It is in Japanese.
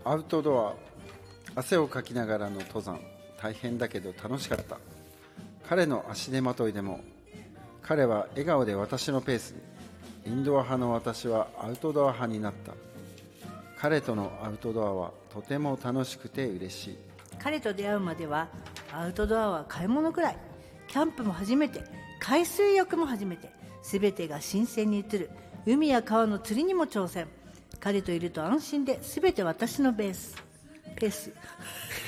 アウトドア、汗をかきながらの登山、大変だけど楽しかった。彼の足手まといでも、彼は笑顔で私のペースに。インドア派の私はアウトドア派になった。彼とのアウトドアはとても楽しくて嬉しい。 彼と出会うまではアウトドアは買い物くらい、キャンプも初めて、海水浴も初めて、すべてが新鮮に映る。海や川の釣りにも挑戦。彼といると安心で、すべて私のペース。